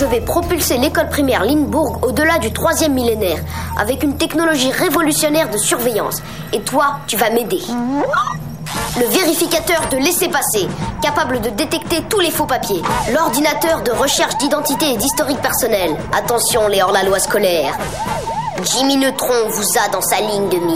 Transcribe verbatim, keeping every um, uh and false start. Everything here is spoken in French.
Je vais propulser l'école primaire Lindbourg au-delà du troisième millénaire avec une technologie révolutionnaire de surveillance. Et toi, tu vas m'aider. Le vérificateur de laissez-passer, capable de détecter tous les faux papiers. L'ordinateur de recherche d'identité et d'historique personnel. Attention, les hors-la-loi scolaires. Jimmy Neutron vous a dans sa ligne de mire.